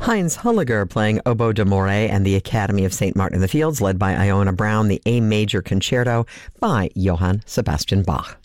Heinz Hulliger playing Oboe d'Amore, and the Academy of St. Martin in the Fields, led by Iona Brown, the A Major Concerto by Johann Sebastian Bach.